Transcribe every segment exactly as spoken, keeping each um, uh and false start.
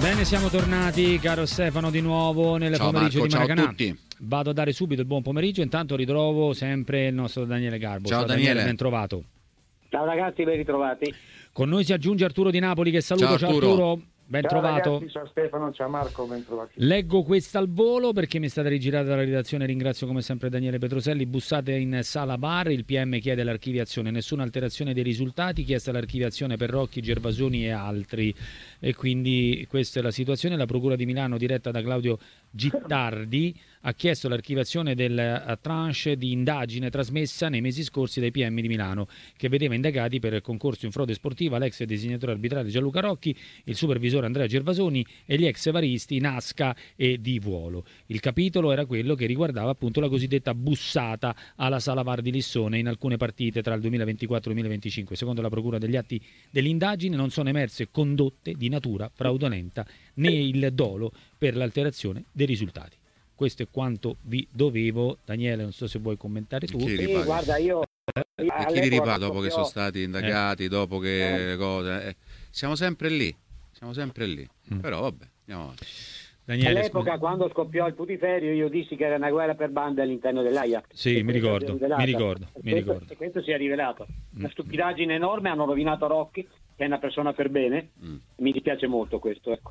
Bene, siamo tornati, caro Stefano, di nuovo nel ciao pomeriggio Marco, di Maracanã. ciao a tutti. Vado a dare subito il buon pomeriggio, intanto ritrovo sempre il nostro Daniele Garbo. Ciao, ciao Daniele. Daniele, ben trovato. Ciao ragazzi, ben ritrovati. Con noi si aggiunge Arturo Di Napoli, che saluto. Ciao, Arturo. Ciao Arturo, ben ciao trovato. Ragazzi, ciao Stefano, ciao Marco, ben trovati. Leggo questa al volo perché mi è stata rigirata dalla redazione. Ringrazio come sempre Daniele Petroselli. Bussate in sala bar, il P M chiede l'archiviazione, nessuna alterazione dei risultati, chiesta l'archiviazione per Rocchi, Gervasoni e altri. E quindi questa è la situazione. La Procura di Milano, diretta da Claudio Gittardi, ha chiesto l'archiviazione del tranche di indagine trasmessa nei mesi scorsi dai P M di Milano, che vedeva indagati per il concorso in frode sportiva l'ex designatore arbitrale Gianluca Rocchi, il supervisore Andrea Gervasoni e gli ex varisti Nasca e Di Vuolo. Il capitolo era quello che riguardava appunto la cosiddetta bussata alla Sala V A R di Lissone in alcune partite tra il duemilaventiquattro e il duemilaventicinque. Secondo la Procura, degli atti dell'indagine non sono emerse condotte di natura fraudolenta né il dolo per l'alterazione dei risultati. Questo è quanto vi dovevo. Daniele, non so se vuoi commentare tu. Chi Sì, ripaga? guarda, io E chi li ripaga dopo che sono stati indagati, eh. dopo che eh. cose? Eh. Siamo sempre lì, siamo sempre lì. Mm. Però vabbè, andiamo avanti. Daniele, all'epoca, scusa. quando scoppiò il putiferio, io dissi che era una guerra per bande all'interno dell'Ajax. Sì, mi ricordo, mi ricordo, e mi questo, ricordo. E questo si è rivelato. Mm. Una stupidaggine enorme, hanno rovinato Rocchi, che è una persona per bene. Mm. Mi dispiace molto questo, ecco.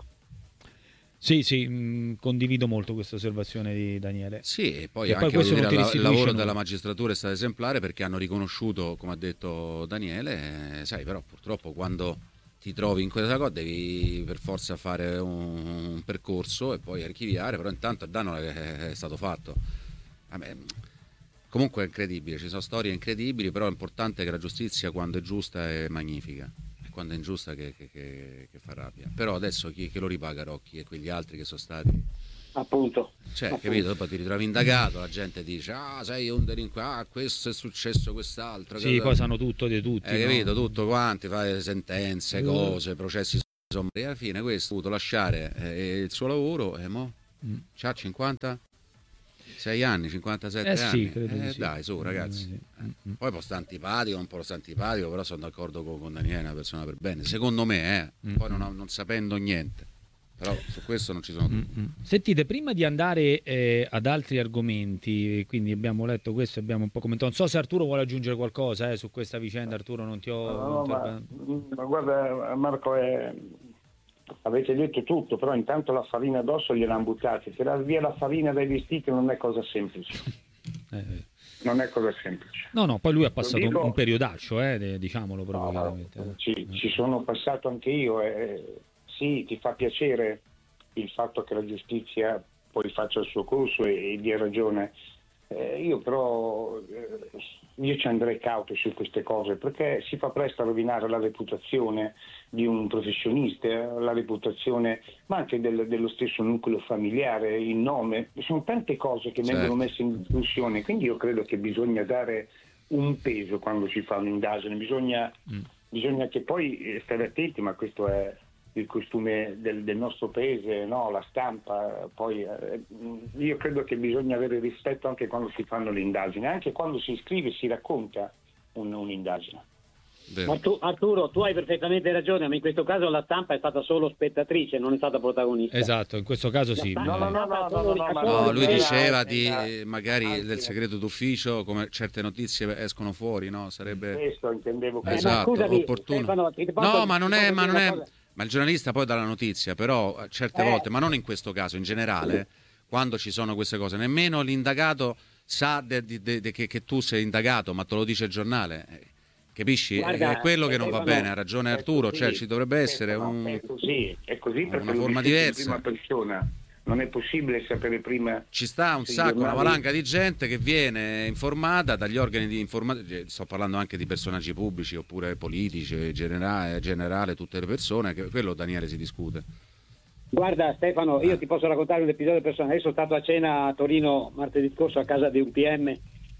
Sì, sì, mh, condivido molto questa osservazione di Daniele. Sì, e poi e anche poi dire, la, il lavoro noi. della magistratura è stato esemplare, perché hanno riconosciuto, come ha detto Daniele, eh, sai, però purtroppo quando ti trovi in questa cosa devi per forza fare un, un percorso e poi archiviare, però intanto il danno è, è stato fatto. Vabbè, comunque è incredibile, ci sono storie incredibili, però è importante che la giustizia, quando è giusta, è magnifica. Quando è ingiusta che, che, che, che fa rabbia. Però adesso chi che lo ripaga Rocchi e quegli altri che sono stati, appunto, cioè, appunto. capito? Dopo ti ritrovi indagato, la gente dice ah sei un delinquente, ah questo è successo, quest'altro, sì, poi sanno tutto di tutti, hai no? capito? Tutto quanti, fai sentenze, mm. cose, processi, insomma, e alla fine questo ha dovuto lasciare eh, il suo lavoro e mo mm. c'ha cinquanta sei anni, cinquantasette eh sì, anni. credo Eh, sì. dai, su ragazzi. Mm, mm. Poi può stare antipatico, non può stare antipatico, però sono d'accordo con, con Daniele, è una persona per bene. Secondo me, eh, mm. poi non, non sapendo niente. Però su questo non ci sono dubbi. Mm-hmm. Sentite, prima di andare eh, ad altri argomenti, quindi abbiamo letto questo, abbiamo un po' commentato. Non so se Arturo vuole aggiungere qualcosa eh, su questa vicenda. Arturo, non ti ho... No, non ti ho... ma, ma guarda Marco, è... avete detto tutto, però intanto la farina addosso gliel'hanno buttata. Tirar via la farina dai vestiti non è cosa semplice. eh. Non è cosa semplice. No, no, poi lui ha passato dico... un, un periodaccio, eh, diciamolo proprio no, chiaramente. Ci, eh. ci sono passato anche io. Eh. Sì, ti fa piacere il fatto che la giustizia poi faccia il suo corso e, e dia ragione. Eh, io però eh, io ci andrei cauto su queste cose, perché si fa presto a rovinare la reputazione di un professionista, la reputazione ma anche del, dello stesso nucleo familiare, il nome. Sono tante cose che certo. vengono messe in discussione, quindi io credo che bisogna dare un peso quando si fa un'indagine, bisogna, mm. bisogna che poi stare attenti, ma questo è il costume del, del nostro paese, no? La stampa, poi eh, io credo che bisogna avere rispetto anche quando si fanno le indagini, anche quando si scrive e si racconta un, un'indagine. Ma tu, Arturo, tu hai perfettamente ragione, ma in questo caso la stampa è stata solo spettatrice, non è stata protagonista. Esatto, in questo caso sì. No, no, no, no, no, no, no, no, lui diceva di anche, magari anche, del segreto d'ufficio, come certe notizie escono fuori, no? Sarebbe questo intendevo. Eh, esatto, ma scusami, opportuno. Stefano, No, ma non è, ma non è. Ma il giornalista poi dà la notizia, però certe eh. volte, ma non in questo caso, in generale, quando ci sono queste cose, nemmeno l'indagato sa de, de, de, de, che, che tu sei indagato, ma te lo dice il giornale. Capisci? Guarda, è quello che non va bene, ha ragione Arturo, così, cioè ci dovrebbe essere no, un, è così, è così perché una forma lo dice diversa. in prima persona. Non è possibile sapere prima. Ci sta un sacco, una valanga di gente che viene informata dagli organi di informazione, sto parlando anche di personaggi pubblici oppure politici, generale, generale tutte le persone, che quello Daniele si discute. Guarda Stefano, io ti posso raccontare un episodio personale. Io sono stato a cena a Torino martedì scorso a casa di un P M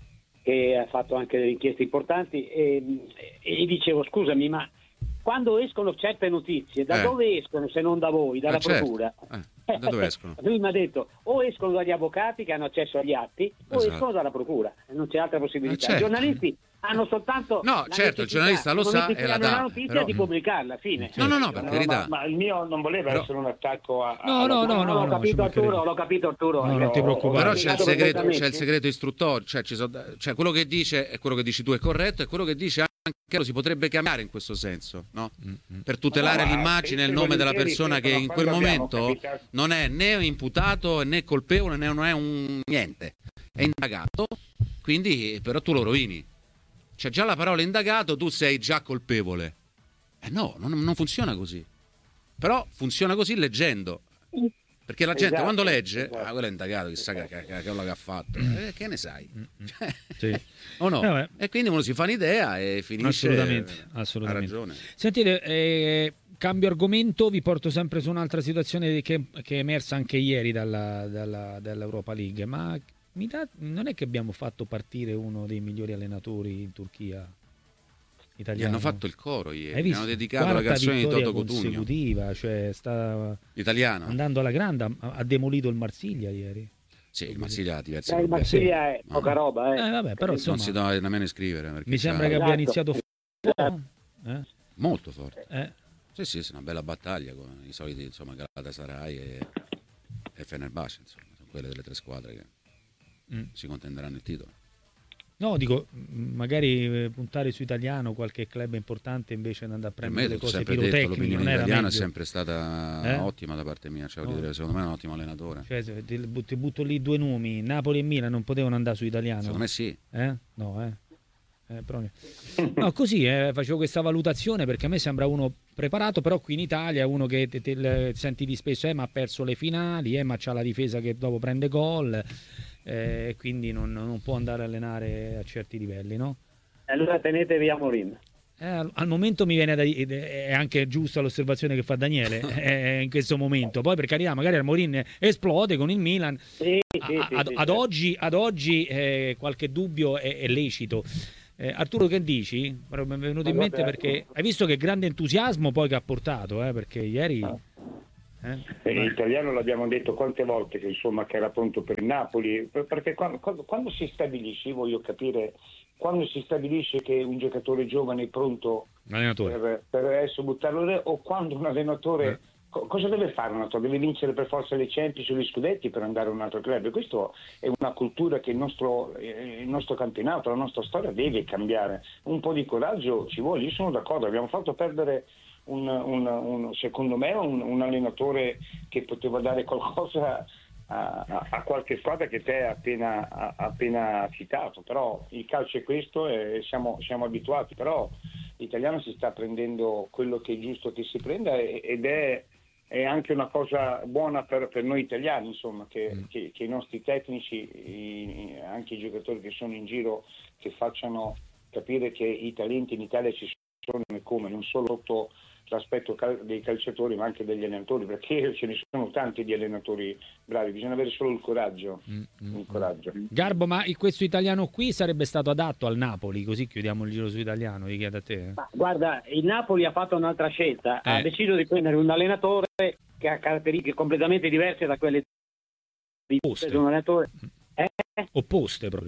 che ha fatto anche delle inchieste importanti e, e gli dicevo scusami, ma quando escono certe notizie, da eh. dove escono se non da voi, dalla eh, certo. procura? Eh, da dove escono? Lui mi ha detto o escono dagli avvocati che hanno accesso agli atti o esatto. escono dalla procura, non c'è altra possibilità. Eh, certo. I giornalisti hanno soltanto no, la certo, il giornalista lo sa e la la dà, notizia però... di pubblicarla, fine. No, no, no, per No, carità. Ma, ma il mio non voleva Però... essere un attacco a... No, no, no, no, l'ho no, capito ci Arturo, l'ho capito Arturo. No, non ti preoccupare. Però c'è il segreto, c'è il segreto istruttorio, cioè, ci so, cioè quello che dice e quello che dici tu è corretto e quello che dice anche lo si potrebbe cambiare in questo senso, no? Mm-hmm. Per tutelare no, l'immagine e il nome della persona che in quel momento capitato... non è né imputato né colpevole né non è un niente, è indagato, quindi però tu lo rovini. C'è già la parola indagato, tu sei già colpevole. Eh no, non, non funziona così. Però funziona così leggendo. Perché la gente esatto, quando legge, esatto. ah, quello è indagato, chissà che, che, che, che, che ha fatto, eh, che ne sai? Sì. O no? Eh, e quindi uno si fa un'idea e finisce. Assolutamente, assolutamente. Ha ragione. Sentite, eh, cambio argomento, vi porto sempre su un'altra situazione che, che è emersa anche ieri dalla, dalla, dall'Europa League, ma mi da, non è che abbiamo fatto partire uno dei migliori allenatori in Turchia? Italiano. Gli hanno fatto il coro ieri, hanno dedicato la canzone di Toto Cutugno consecutiva, cioè sta italiano andando alla grande, ha, ha demolito il Marsiglia ieri. Sì, il Marsiglia ha diversi eh, il Marsiglia è poca no. roba, eh. Eh, vabbè, però insomma, non si deve nemmeno iscrivere. Mi sembra che esatto. abbia iniziato esatto. eh? molto forte. Eh. Sì, sì, è una bella battaglia con i soliti, insomma, Galatasaray e, e Fenerbahce, insomma, sono quelle delle tre squadre che mm. si contenderanno il titolo. No, dico, magari puntare su italiano, qualche club importante invge di andare a prendere le cose pirotecniche. L'opinione italiana meglio. è sempre stata eh? ottima da parte mia, cioè, no. dire, secondo me è un ottimo allenatore. Cioè, ti, ti butto lì due nomi, Napoli e Milan non potevano andare su italiano? Secondo me sì. Eh? No, eh. eh però... No, così eh, facevo questa valutazione perché a me sembra uno preparato, però qui in Italia è uno che te, te, te, senti di spesso, eh, ma ha perso le finali, eh, ma c'ha la difesa che dopo prende gol. Eh, quindi non, non può andare a allenare a certi livelli, no? Allora tenetevi a Mourinho. Eh, al, al momento mi viene da è anche giusta l'osservazione che fa Daniele eh, in questo momento. Poi per carità, magari il Mourinho esplode con il Milan. Sì, sì, a, sì, ad, sì, ad sì. oggi, ad oggi eh, qualche dubbio è, è lecito. Eh, Arturo, che dici? Mi è venuto in mente perché hai visto che grande entusiasmo poi che ha portato, eh, perché ieri. Ah. Eh? In italiano l'abbiamo detto quante volte che insomma che era pronto per il Napoli, perché quando, quando, quando si stabilisce, voglio capire, quando si stabilisce che un giocatore giovane è pronto per, per essere buttarlo lì, o quando un allenatore eh. co- cosa deve fare un allenatore? Deve vincere per forza le Champions o gli scudetti per andare a un altro club. Questa è una cultura che il nostro, il nostro campionato, la nostra storia deve cambiare. Un po' di coraggio ci vuole, io sono d'accordo, abbiamo fatto perdere Un, un, un, secondo me un, un allenatore che poteva dare qualcosa a, a, a qualche squadra che te hai appena, a, appena citato, però il calcio è questo e siamo, siamo abituati, però l'italiano si sta prendendo quello che è giusto che si prenda ed è, è anche una cosa buona per, per noi italiani, insomma, che, mm. che, che i nostri tecnici, i, anche i giocatori che sono in giro, che facciano capire che i talenti in Italia ci sono e come, non solo sotto l'aspetto cal- dei calciatori ma anche degli allenatori, perché ce ne sono tanti di allenatori bravi, bisogna avere solo il coraggio, mm-hmm. il coraggio. Garbo, ma questo italiano qui sarebbe stato adatto al Napoli, così chiudiamo il giro su italiano, ti chiedo a te. Ma guarda, il Napoli ha fatto un'altra scelta, eh. ha deciso di prendere un allenatore che ha caratteristiche completamente diverse da quelle di un allenatore eh? opposte proprio.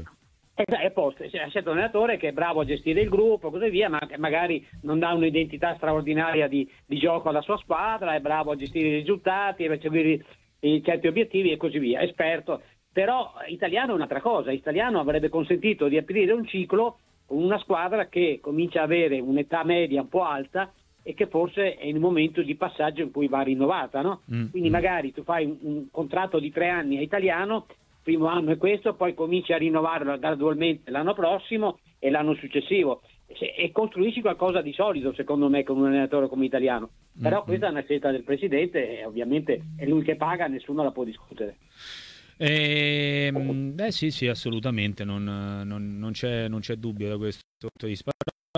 È posto, ha scelto un allenatore che è bravo a gestire il gruppo, così via, ma che magari non dà un'identità straordinaria di, di gioco alla sua squadra, è bravo a gestire i risultati, a perseguire i certi obiettivi e così via, è esperto. Però italiano è un'altra cosa, italiano avrebbe consentito di aprire un ciclo con una squadra che comincia a avere un'età media un po' alta e che forse è il momento di passaggio in cui va rinnovata, no? Mm. Quindi magari tu fai un, un contratto di tre anni a italiano, primo anno è questo, poi cominci a rinnovarlo gradualmente l'anno prossimo e l'anno successivo e costruisci qualcosa di solido, secondo me, con un allenatore come italiano. Però mm-hmm. questa è una scelta del presidente e ovviamente è lui che paga, nessuno la può discutere. Eh, beh sì sì assolutamente, non, non, non, c'è, non c'è dubbio da questo punto di vista.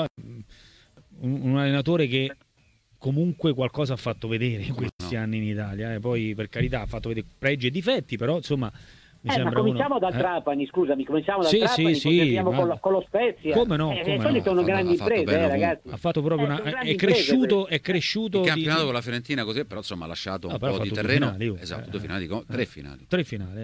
Un, un allenatore che comunque qualcosa ha fatto vedere in questi no. anni in Italia, eh. Poi per carità ha fatto vedere pregi e difetti, però insomma mi eh, ma cominciamo uno, dal eh? Trapani, scusami, cominciamo dal sì, Trapani, sì, poi sì, con, lo, con lo Spezia. Come no? Eh, come no. sono ha grandi fatto, imprese, ha fatto eh, ragazzi. Ha fatto proprio eh, una è cresciuto, è cresciuto il campionato di... con la Fiorentina così, però insomma ha lasciato ah, un però po' ha di fatto terreno. Finali, oh. Esatto, eh, due finali, eh, tre finali. Tre finali.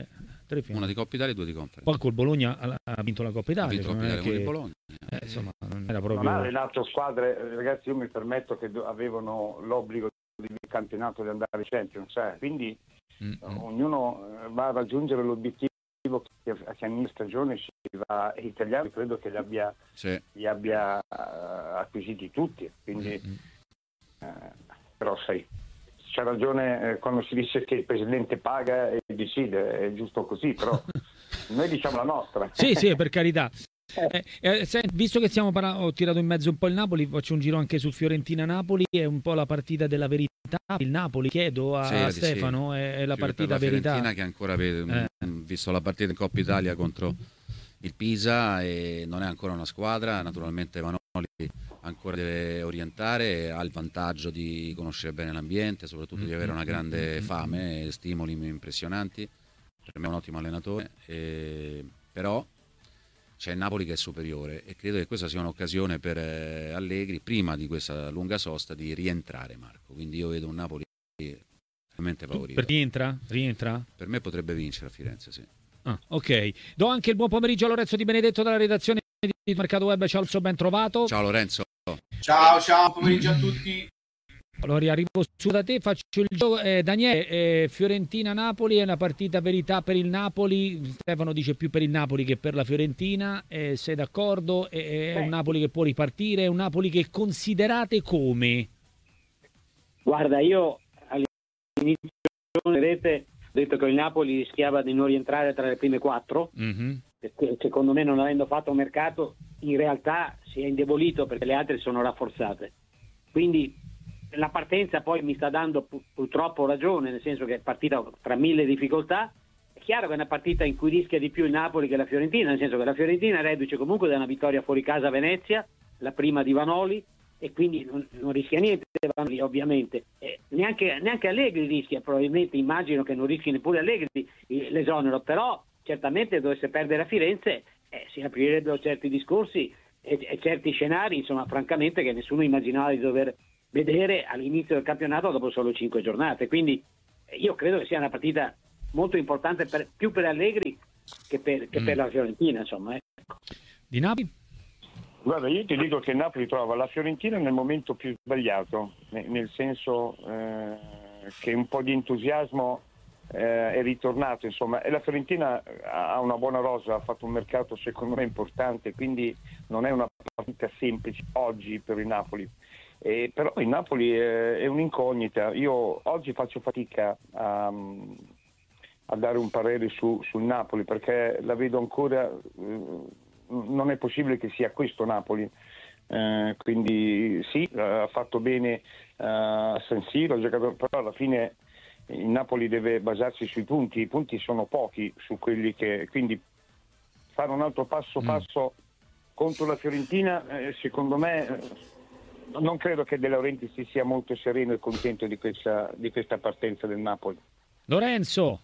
tre finali. Una di Coppa Italia e due di Conference. Poi col Bologna ha vinto la Coppa Italia. Ha vinto Coppa Italia con il Bologna. Eh, insomma, non era proprio... Non ha allenato squadre, ragazzi, io mi permetto che avevano l'obbligo di campionato di andare ai Champions, eh. Quindi mm-hmm. ognuno va a raggiungere l'obiettivo che a inizio stagione si va italiano, credo che li abbia, sì. li abbia uh, acquisiti tutti, quindi mm-hmm. uh, però sai, c'è ragione eh, quando si dice che il presidente paga e decide, è giusto così, però noi diciamo la nostra. Sì, sì, per carità. Eh, eh, se, visto che stiamo par- ho tirato in mezzo un po' il Napoli, faccio un giro anche sul Fiorentina-Napoli, è un po' la partita della verità. Il Napoli, chiedo a, sì, a Stefano, sì. è, è la sì, partita per la verità. Fiorentina che ancora vede, eh. visto la partita in Coppa Italia contro il Pisa e non è ancora una squadra, naturalmente Vanoli ancora deve orientare, ha il vantaggio di conoscere bene l'ambiente, soprattutto mm-hmm. di avere una grande fame e stimoli impressionanti. Per me è un ottimo allenatore, e, però c'è il Napoli che è superiore e credo che questa sia un'occasione per eh, Allegri, prima di questa lunga sosta, di rientrare, Marco. Quindi io vedo un Napoli veramente favorito. Per rientra? Rientra? Per me potrebbe vincere a Firenze, sì. Ah, ok. Do anche il buon pomeriggio a Lorenzo Di Benedetto dalla redazione di Mercato Web. Ciao Lorenzo, ben trovato. Ciao Lorenzo. Ciao, ciao, pomeriggio a tutti. Allora arrivo su da te, faccio il gioco. Eh, Daniele, eh, Fiorentina-Napoli è una partita verità per il Napoli. Stefano dice più per il Napoli che per la Fiorentina. Eh, sei d'accordo? È, è un Napoli che può ripartire? È un Napoli che considerate come? Guarda, io all'inizio vedete, ho detto che il Napoli rischiava di non rientrare tra le prime quattro, mm-hmm. perché secondo me, non avendo fatto un mercato, in realtà si è indebolito perché le altre sono rafforzate. Quindi la partenza poi mi sta dando purtroppo ragione, nel senso che è partita tra mille difficoltà. È chiaro che è una partita in cui rischia di più il Napoli che la Fiorentina, nel senso che la Fiorentina è reduce comunque da una vittoria fuori casa a Venezia, la prima di Vanoli, e quindi non, non rischia niente Vanoli, ovviamente. Eh, neanche, neanche Allegri rischia, probabilmente, immagino che non rischi neppure Allegri l'esonero, però certamente dovesse perdere a Firenze eh, si aprirebbero certi discorsi e, e certi scenari, insomma, francamente, che nessuno immaginava di dover vedere all'inizio del campionato dopo solo cinque giornate. Quindi io credo che sia una partita molto importante per, più per Allegri che per, che mm. per la Fiorentina, insomma. Ecco. Di Napoli? Guarda, io ti dico che Napoli trova la Fiorentina nel momento più sbagliato, nel senso eh, che un po' di entusiasmo eh, è ritornato, insomma, e la Fiorentina ha una buona rosa, ha fatto un mercato secondo me importante, quindi non è una partita semplice oggi per il Napoli. Eh, però il Napoli è, è un'incognita. Io oggi faccio fatica a, a dare un parere su, sul Napoli, perché la vedo ancora, eh, non è possibile che sia questo Napoli, eh, quindi sì, ha fatto bene a San Siro, ha giocato, però alla fine il Napoli deve basarsi sui punti, i punti sono pochi su quelli che, quindi fare un altro passo mm. passo contro la Fiorentina, eh, secondo me non credo che De Laurentiis si sia molto sereno e contento di questa, di questa partenza del Napoli. Lorenzo?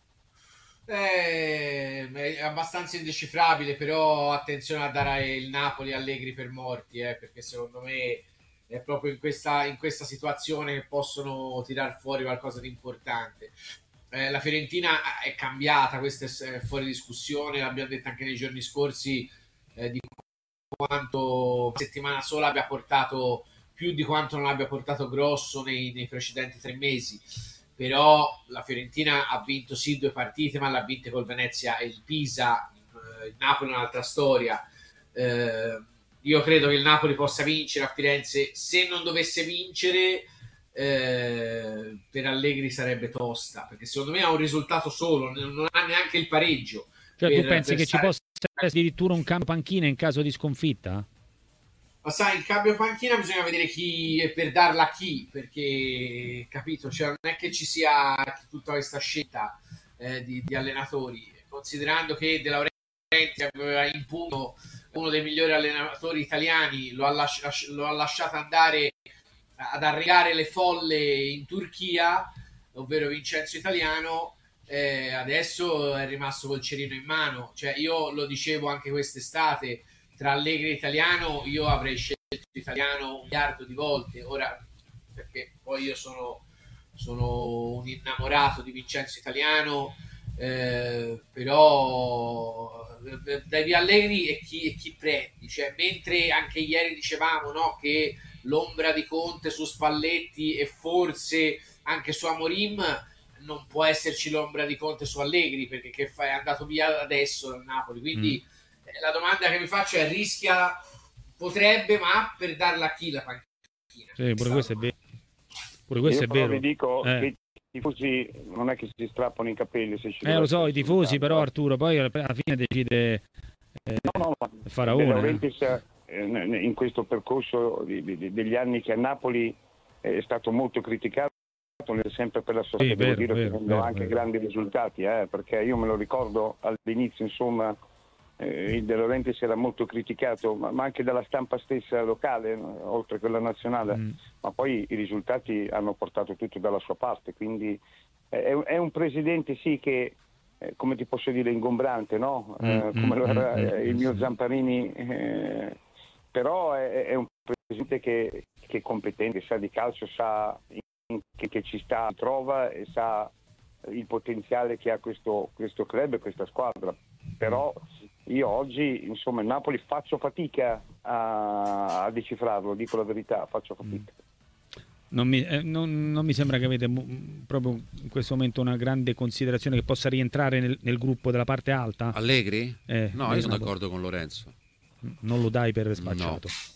Eh, è abbastanza indecifrabile, però attenzione a dare il Napoli Allegri per morti, eh, perché secondo me è proprio in questa, in questa situazione che possono tirar fuori qualcosa di importante. Eh, la Fiorentina è cambiata, questo è fuori discussione, l'abbiamo detto anche nei giorni scorsi, eh, di quanto settimana sola abbia portato più di quanto non abbia portato Grosso nei, nei precedenti tre mesi. Però la Fiorentina ha vinto sì due partite, ma l'ha vinte col Venezia e il Pisa. Il Napoli è un'altra storia. Eh, io credo che il Napoli possa vincere a Firenze. Se non dovesse vincere, eh, per Allegri sarebbe tosta, perché secondo me ha un risultato solo, non ha neanche il pareggio. Cioè per, tu pensi che stare... ci possa essere addirittura un cambio panchina in caso di sconfitta? Ma sai, il cambio panchina bisogna vedere chi per darla a chi, perché capito, cioè non è che ci sia tutta questa scelta eh, di, di allenatori, considerando che De Laurentiis aveva in pugno uno dei migliori allenatori italiani, lo ha, lasci- lo ha lasciato andare ad arreglare le folle in Turchia, ovvero Vincenzo Italiano. Eh, adesso è rimasto col cerino in mano. Cioè, io lo dicevo anche quest'estate, tra Allegri e Italiano io avrei scelto Italiano un miliardo di volte, ora, perché poi io sono, sono un innamorato di Vincenzo Italiano, eh, però devi Allegri e chi, e chi prendi, cioè, mentre anche ieri dicevamo, no, che l'ombra di Conte su Spalletti e forse anche su Amorim, non può esserci l'ombra di Conte su Allegri, perché che fa, è andato via adesso dal Napoli, quindi mm. eh, la domanda che mi faccio è: rischia, potrebbe, ma per darla a chi la panchina? Sì, pure questo è vero, pure questo Io è vero. vi dico eh. che i tifosi non è che si strappano i capelli se ci eh lo so, i tifosi, sultano. però Arturo poi alla fine decide eh, no, no, Faraone. De Laurentiis, eh, in questo percorso di, di, degli anni che a Napoli è stato molto criticato, sempre per la sua sì, devo vero, dire, vero, ottenendo vero, anche vero. grandi risultati, eh, perché io me lo ricordo all'inizio, insomma, eh, il De Laurentiis era molto criticato, ma, ma anche dalla stampa stessa locale, oltre che quella nazionale, mm. ma poi i risultati hanno portato tutto dalla sua parte, quindi eh, è, è un presidente sì che, eh, come ti posso dire, ingombrante, no? Eh, mm, come lo era mm, eh, il mio mm. Zamparini, eh, però è, è un presidente che, che è competente, sa di calcio, sa Che, che ci sta, trova e sa il potenziale che ha questo, questo club e questa squadra. Però io oggi, insomma, il Napoli faccio fatica a, a decifrarlo, dico la verità, faccio fatica. Non mi, eh, non, non mi sembra che avete m- proprio in questo momento una grande considerazione che possa rientrare nel, nel gruppo della parte alta. Allegri? Eh, no, io sono d'accordo con Lorenzo. Non lo dai per spacciato. No.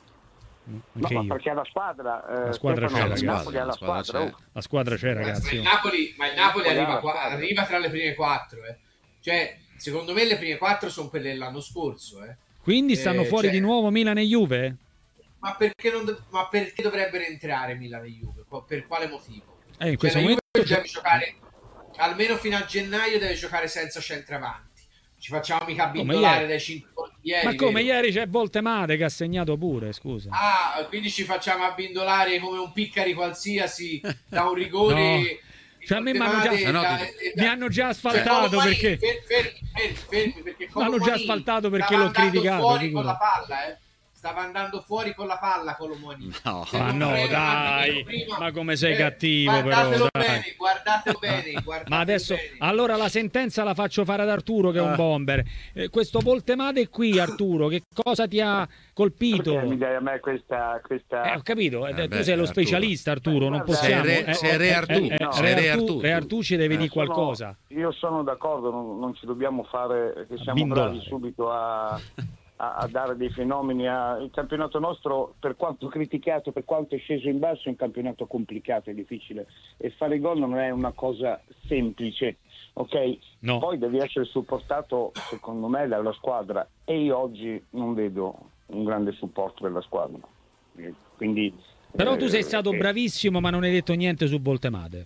No, ma perché la squadra, eh, la squadra Stefano, c'è, il ragazzi. Napoli è la, la squadra, squadra oh. La squadra c'è, ragazzi. Ma il Napoli, ma il Napoli arriva, qua, squadra. arriva tra le prime quattro, eh. Cioè, secondo me le prime quattro sono quelle dell'anno scorso, eh. Quindi stanno eh, fuori cioè, di nuovo Milan e Juve? Ma perché, non, ma perché dovrebbero entrare Milan e Juve? Per quale motivo? Eh, in cioè, questo la momento Juve deve giocare almeno fino a gennaio, deve giocare senza centravanti. Ci facciamo mica abbindolare dai cinque gol di ieri. Ma come vero? ieri c'è Voltemade che ha segnato pure, scusa. Ah, quindi ci facciamo abbindolare come un Piccari qualsiasi da un rigore. No. Cioè, a me mi hanno già, no, da, ti... da, mi hanno già asfaltato cioè, perché fermi, fermi, fermi, perché mi hanno già asfaltato perché l'ho criticato fuori con la palla, eh. Stava andando fuori con la palla Colomoni. No, ma no, dai, prima, ma come sei eh, cattivo guardatelo però, bene, dai. guardatelo bene, guardatelo ma adesso bene. Allora la sentenza la faccio fare ad Arturo che è un bomber. Eh, questo Voltemade qui, Arturo, che cosa ti ha colpito? Perché mi dai a me questa, questa... Eh, ho capito, eh, eh, tu beh, sei lo Arturo. specialista, Arturo, non possiamo. Sei re, sei re Artù, eh, eh, no. eh, sei re Artù, Artù, re Artù ci deve eh, dire qualcosa. Sono, io sono d'accordo, non, non ci dobbiamo fare, che siamo Bindolare. bravi subito a... a dare dei fenomeni a... il campionato nostro, per quanto criticato, per quanto è sceso in basso, è un campionato complicato e difficile e fare gol non è una cosa semplice, ok? No. Poi devi essere supportato secondo me dalla squadra e io oggi non vedo un grande supporto della squadra, quindi però tu sei eh, stato eh. bravissimo ma non hai detto niente su Voltemade.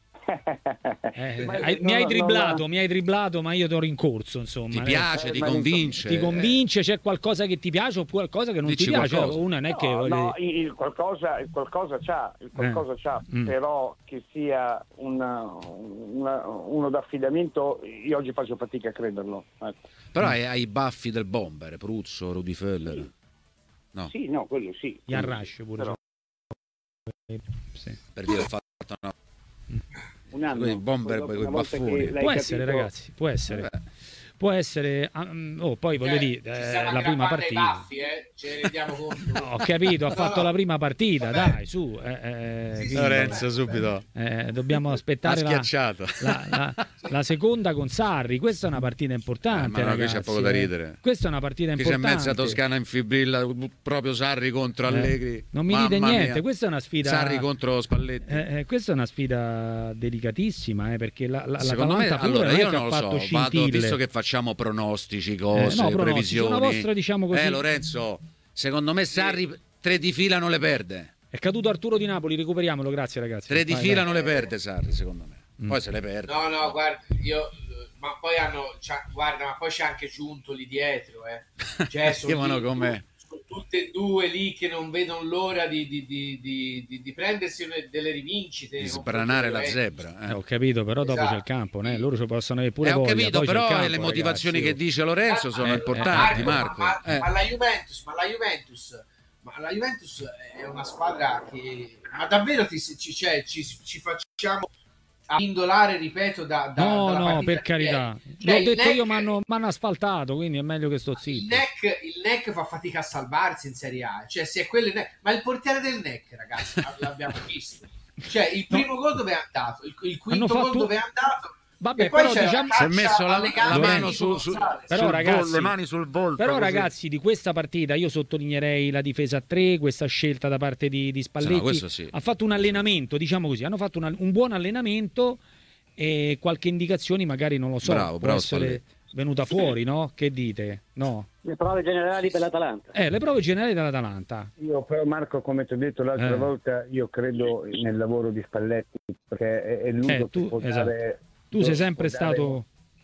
Eh, Ma, hai, no, mi hai no, dribblato, no, mi hai dribblato, ma io ti ho rincorso, insomma. Ti piace, eh, ti ma convince? Ti convince, c'è qualcosa che ti piace o qualcosa che non Dici ti piace? qualcosa. Una non è no, che no, il, il qualcosa, il qualcosa c'ha, il qualcosa Eh. c'ha, Mm. però che sia una, una, uno d'affidamento, io oggi faccio fatica a crederlo. Ecco. Però hai, hai i baffi del bomber, Pruzzo, Rudy Feller. No, Sì, no, quello sì. Ian Rush pure. Però- Sì. per dire ho fatto no. Un anno. Quei bomber, Dopo quei una volta baffoni. che l'hai Può capito- essere, ragazzi, può essere. Vabbè. Può essere. um, oh, poi voglio Eh, dire, ci eh, stiamo la prima aggrappando ai partita. baffi, eh? Ce ne rendiamo conto. No, ho capito, ha No, fatto no. la prima partita, Vabbè. dai, su. Eh, eh, Sì, sì, quindi, Lorenzo vabbè, subito eh, dobbiamo aspettare ha la, schiacciato. la, la, la seconda con Sarri. Questa è una partita importante, Eh, ma no, qui ragazzi. c'è poco da eh. ridere. Questa è una partita Qui c'è importante. mezza Toscana in fibrilla, proprio Sarri contro Eh, Allegri. non mi Mamma dite niente, mia. questa è una sfida. Sarri contro Spalletti. Eh, eh, questa è una sfida delicatissima, eh, perché la, la, Secondo me, l'Atalanta pure allora non è io che non ha lo fatto so, vado, scintille. visto che facciamo pronostici, Eh, cose, no, pronostici, previsioni. una vostra, diciamo così. Eh, Lorenzo, secondo me Sarri tre di fila non le perde. È caduto Arturo di Napoli, recuperiamolo, grazie ragazzi. Tre di Vai, fila vai. non le perde Sarri, secondo me. Mm. Poi se le perde. No, no, guarda, io ma poi hanno c'ha- guarda, ma poi c'è anche Giunto lì dietro, eh. Cioè, sono, Chiamano lì- com'è. sono tutte e due lì che non vedono l'ora di, di, di, di, di, di prendersi une- delle rivincite. Di nei sbranare la confronti dei zebra. Eh, Eh. ho capito, però dopo Esatto. c'è il campo, né? Loro ci possono avere pure Eh, ho voglia, capito, poi c'è il però campo, le motivazioni ragazzi, che dice Lorenzo sono Eh, importanti, eh, Marco. Ma, Eh. ma la Juventus, ma la Juventus, ma la Juventus è una squadra che, ma davvero ti, ci, cioè, ci, ci facciamo a indolare, ripeto, da, da no, dalla no, partita per carità. Cioè, L'ho detto neck, io, mi hanno asfaltato, quindi è meglio che sto il zitto. neck, il neck fa fatica a salvarsi in Serie A, cioè se è quello il neck, ma il portiere del neck, ragazzi, l'abbiamo visto. Cioè, il primo no. gol dove è andato, il, il quinto gol dove è andato. Vabbè, e poi però diciamo si è messo la, la mano su, su, però, sul ragazzi, vol, le mani sul volto. Però così. ragazzi, di questa partita io sottolineerei la difesa a tre, questa scelta da parte di, di Spalletti. Sì, no, sì. Ha fatto un allenamento, diciamo così, hanno fatto una, un buon allenamento e qualche indicazione magari, non lo so, bravo, può bravo essere Spalletti. venuta fuori, no? Che dite? No. Le prove generali per l'Atalanta. Eh, le prove generali dell'Atalanta. Io però, Marco, come ti ho detto l'altra eh. volta, io credo nel lavoro di Spalletti, perché è, è lui eh, tu, che può esatto. dare... Tu sei sempre stato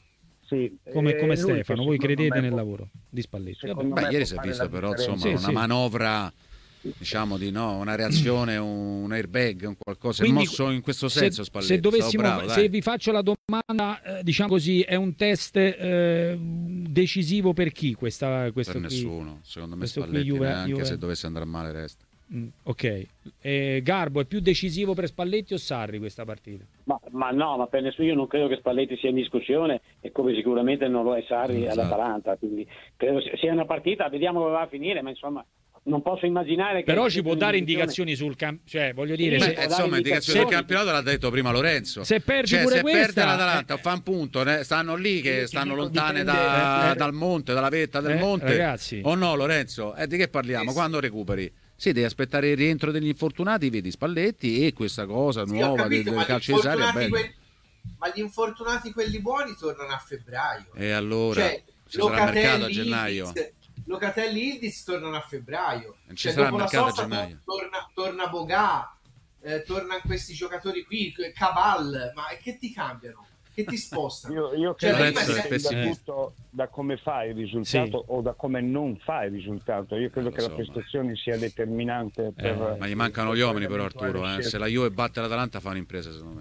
sì, come, come Stefano, voi credete nel può... lavoro di Spalletti. Beh, ieri si è visto però insomma sì, una sì. manovra, diciamo di no, una reazione, un airbag, un qualcosa. Quindi, è mosso in questo senso se, Spalletti. Se dovessimo, bravo, se vi faccio la domanda, eh, diciamo così, è un test eh, decisivo per chi questa, questo per qui, nessuno, secondo me questo Spalletti qui Juve, neanche Juve. Se dovesse andare male resta. Mm, ok, eh, Garbo, è più decisivo per Spalletti o Sarri questa partita? Ma, ma no, ma per nessuno, io non credo che Spalletti sia in discussione e come sicuramente non lo è Sarri esatto. all'Atalanta, quindi credo sia una partita, vediamo come va a finire, ma insomma non posso immaginare che... Però ci può dare indicazioni sul campo, cioè voglio dire... Sì, se, beh, insomma, indicazioni del campionato l'ha detto prima Lorenzo. Se perdi cioè, pure se questa... perde l'Atalanta, eh, fa un punto, né? Stanno lì che sì, stanno dico, lontane dipende, da, eh, dal monte, dalla vetta del eh, monte. Ragazzi. O no, Lorenzo? Eh, di che parliamo? Sì, Quando recuperi? Sì, devi aspettare il rientro degli infortunati, vedi Spalletti e questa cosa sì, nuova capito, del, del ma calcio di Sarri è bello. quelli, ma gli infortunati quelli buoni tornano a febbraio. E allora cioè, ci sarà il mercato a Locatelli, gennaio. Ildiz, Locatelli e Ildiz tornano a febbraio. Non ci Cioè, sarà il dopo la mercato a sosta gennaio. torna, torna Bogà, eh, tornano questi giocatori qui, Cabal, ma che ti cambiano? Che ti spostano? Io, io cioè, credo Lorenzo che è da tutto da come fai il risultato Sì. o da come non fai il risultato. Io credo Eh, che so, la prestazione ma... sia determinante per, eh, ma gli mancano gli uomini però Arturo, eh. Se la Juve batte l'Atalanta fa un'impresa secondo me.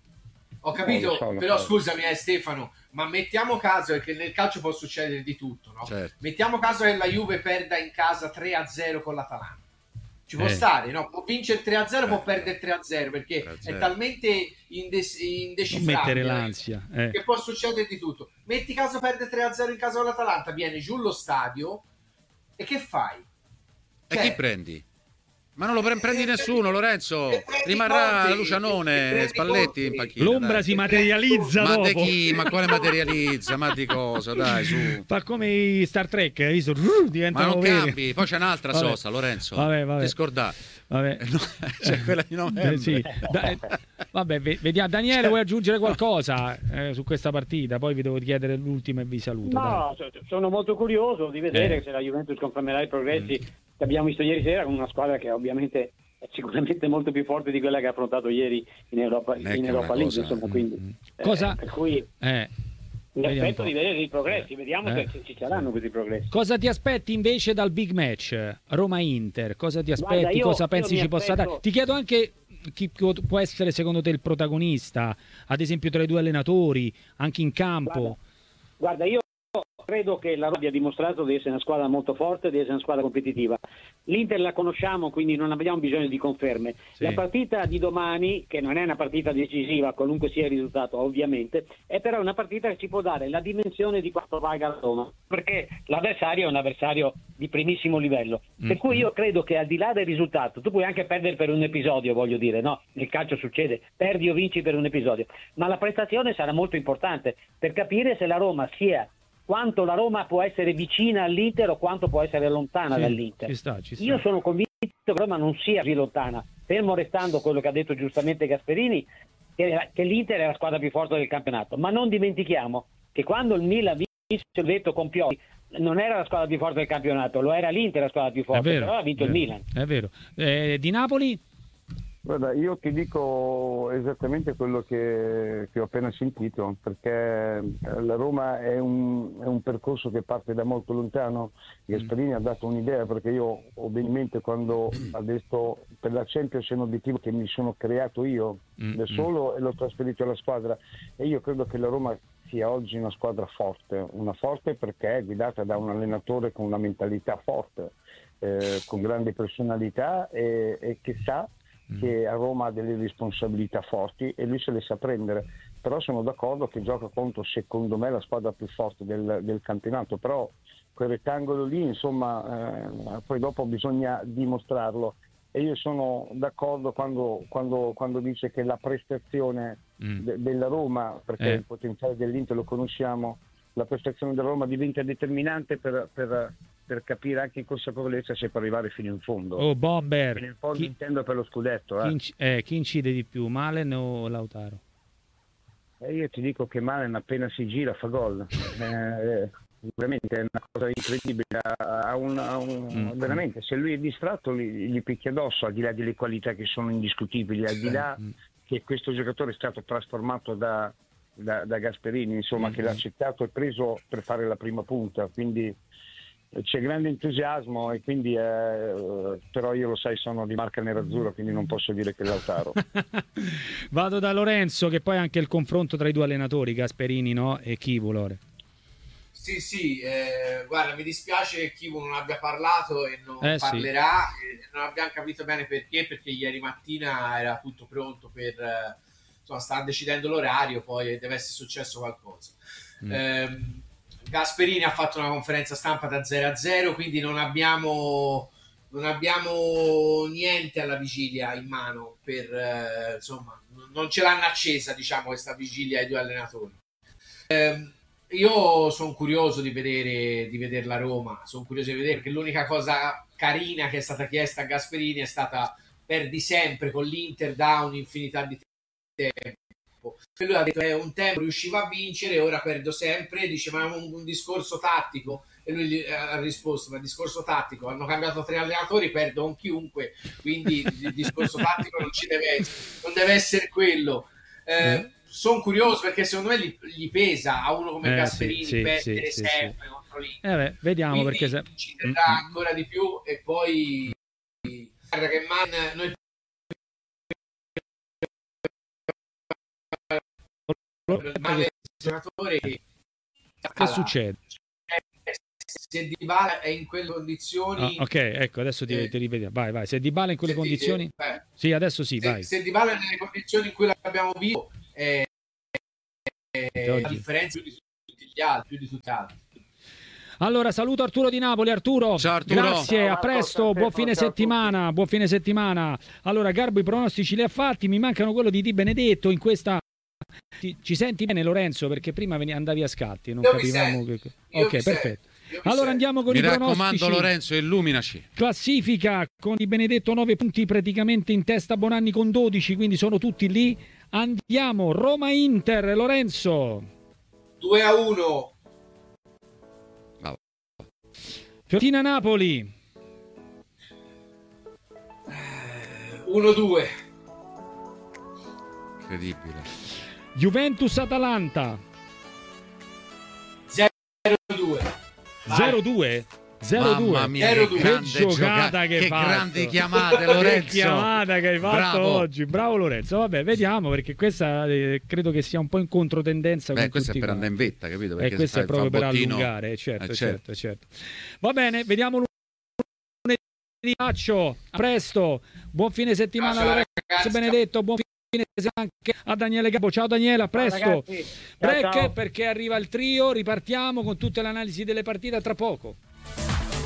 Ho capito, no, so, però so. scusami eh, Stefano, ma mettiamo caso che nel calcio può succedere di tutto, no? Certo. Mettiamo caso che la Juve perda in casa tre a zero con l'Atalanta. Ci può Eh. stare, no? Può vincere tre a zero, Eh. può perdere tre a zero perché tre a zero. è talmente indes- Non indecifrabile mettere l'ansia. Eh. che può succedere di tutto. Metti caso perde tre a zero in casa con l'Atalanta, viene giù lo stadio e che fai? E Cioè, chi prendi? Ma non lo pre- prendi eh, nessuno, Lorenzo. eh, prendi Rimarrà Conte, Lucianone, prendi Spalletti Conte. in panchina. L'ombra dai. si materializza Ma dopo. di chi? Ma quale materializza? Ma di cosa? Dai, su. Fa come i Star Trek, hai visto? Uh, Ma diventano non veri. cambi, poi c'è un'altra Vabbè. sosta, Lorenzo. Vabbè, vabbè. Ti scordare. Vabbè. No, c'è quella di novembre. Eh, sì. Da- eh, vabbè, ve- vediamo. Daniele, vuoi aggiungere qualcosa eh, su questa partita? Poi vi devo chiedere l'ultima e vi saluto. dai. No, so- sono molto curioso di vedere Eh. se la Juventus confermerà i progressi che abbiamo visto ieri sera con una squadra che ovviamente è sicuramente molto più forte di quella che ha affrontato ieri in Europa, Non è in che Europa una League, cosa- insomma, quindi Mm. eh, Cosa- per cui Eh. mi Vediamo un aspetto po'. di vedere i progressi, vediamo Eh. se ci saranno questi progressi. Cosa ti aspetti invece dal big match Roma-Inter? Cosa ti aspetti? Guarda, io- Cosa io pensi mi ci possa aspetto- dare? Ti chiedo anche chi può essere secondo te il protagonista, ad esempio tra i due allenatori, anche in campo. Guarda, io credo che la Roma abbia dimostrato di essere una squadra molto forte, di essere una squadra competitiva. L'Inter la conosciamo, quindi non abbiamo bisogno di conferme. Sì. La partita di domani, che non è una partita decisiva, qualunque sia il risultato ovviamente, è però una partita che ci può dare la dimensione di quanto valga la Roma, perché l'avversario è un avversario di primissimo livello. Per cui io credo che al di là del risultato, tu puoi anche perdere per un episodio, voglio dire, no? Nel calcio succede, perdi o vinci per un episodio, ma la prestazione sarà molto importante per capire se la Roma sia quanto la Roma può essere vicina all'Inter o quanto può essere lontana Sì, dall'Inter. ci sta, ci sta. Io sono convinto che Roma non sia così lontana, fermo restando quello che ha detto giustamente Gasperini, che, che l'Inter è la squadra più forte del campionato, ma non dimentichiamo che quando il Milan vinse il detto con Pioli non era la squadra più forte del campionato, lo era l'Inter la squadra più È forte, vero, però ha vinto è il vero, Milan. È vero. Eh, di Napoli? Guarda, io ti dico esattamente quello che, che ho appena sentito, perché la Roma è un, è un percorso che parte da molto lontano. Gasperini mm. ha dato un'idea, perché io ho ben in mente quando ha detto per la Champions è un obiettivo che mi sono creato io mm. da solo e l'ho trasferito alla squadra, e io credo che la Roma sia oggi una squadra forte, una forte perché è guidata da un allenatore con una mentalità forte, eh, con grande personalità e, e che sa mm. che a Roma ha delle responsabilità forti e lui se le sa prendere, però sono d'accordo che gioca contro, secondo me, la squadra più forte del, del campionato, però quel rettangolo lì, insomma, eh, poi dopo bisogna dimostrarlo. E io sono d'accordo quando, quando, quando dice che la prestazione mm. de, della Roma, perché eh. il potenziale dell'Inter lo conosciamo, la prestazione della Roma diventa determinante per, per, per capire anche in consapevolezza se può arrivare fino in fondo. Oh, Bomber! Fino in fondo chi, intendo per lo scudetto. Eh. Chi, inc- eh, chi incide di più, Malen o Lautaro? E io ti dico che Malen appena si gira fa gol. Eh, veramente è una cosa incredibile. Ha un, ha un, mm. Veramente, se lui è distratto gli, gli picchia addosso, al di là delle qualità che sono indiscutibili, al di là mm. che questo giocatore è stato trasformato da, da, da Gasperini, insomma, mm. che l'ha accettato e preso per fare la prima punta. Quindi c'è grande entusiasmo e quindi eh, però io lo sai, sono di marca nerazzurra, quindi non posso dire che è Lautaro. Vado da Lorenzo, che poi anche il confronto tra i due allenatori, Gasperini, no? E Chivu, Lore. Sì, sì, eh, guarda, mi dispiace che Chivu non abbia parlato e non eh, parlerà, sì. e non abbiamo capito bene perché, perché ieri mattina era tutto pronto per, eh, insomma, stava decidendo l'orario, poi deve essere successo qualcosa. Mm. Eh, Gasperini ha fatto una conferenza stampa da zero a zero, quindi non abbiamo, non abbiamo niente alla vigilia in mano, per, eh, insomma, non ce l'hanno accesa, diciamo, questa vigilia ai due allenatori. Eh, io sono curioso di vedere, di vedere la Roma, sono curioso di vedere, perché l'unica cosa carina che è stata chiesta a Gasperini è stata: perdi sempre con l'Inter da un'infinità di tempo. E lui ha detto: è un tempo riuscivo a vincere, ora perdo sempre. Dice: ma è un, un discorso tattico. E lui gli ha risposto: ma il discorso tattico, hanno cambiato tre allenatori, perdo con chiunque, quindi il discorso tattico non ci deve essere, non deve essere quello. Eh, mm. Sono curioso perché secondo me gli, gli pesa a uno come eh, Gasperini sì, perdere sì, sempre sì, contro l'Inter. Eh beh, vediamo, quindi perché se... ci terrà mm. ancora di più. E poi guarda che Man, noi male giocatore, che succede? Se Dybala è in quelle condizioni, ah, ok, ecco, adesso ti, eh, ti rivediamo. Vai, vai. Se Dybala è in quelle condizioni, ti, eh, sì, adesso sì, se, vai. Se Dybala è nelle condizioni in cui l'abbiamo visto, è, è la differenza più di tutti gli altri, più di tutti gli altri. Allora, saluto Arturo di Napoli. Arturo, ciao Arturo. Grazie, ciao, a presto, buon fine settimana, buon fine settimana. Allora, Garbo i pronostici li ha fatti, mi mancano quello di Di Benedetto in questa. Ci, ci senti bene, Lorenzo? Perché prima andavi a scatti, non io capivamo che... Ok, perfetto. Allora sento. andiamo con mi i raccomando, pronostici. Lorenzo, illuminaci. Classifica con Di Benedetto nove punti praticamente in testa, Bonanni con dodici, quindi sono tutti lì. Andiamo, Roma-Inter, Lorenzo. due a uno. Fiorentina-Napoli. uno a due. Incredibile. Juventus-Atalanta. zero a due. zero a due? zero a due. Mamma mia, che, che grande giocata gioca- che hai fatto. grandi chiamate, Lorenzo. Che chiamata che hai fatto Bravo. oggi. Bravo Lorenzo. Vabbè, vediamo, perché questa eh, credo che sia un po' in controtendenza. Beh, con questo è tutti per quanti. andare in vetta, capito? Perché E questo è proprio per bottino... allungare, certo, eh, certo, certo, certo. Va bene, vediamo lunedì. A presto. Buon fine settimana, ciao, Lorenzo ragazzi. Benedetto. Buon fine settimana anche a Daniele Gabbo. Ciao Daniele, a presto. Ciao, Break, ciao, ciao. perché arriva il trio. Ripartiamo con tutte le analisi delle partite tra poco.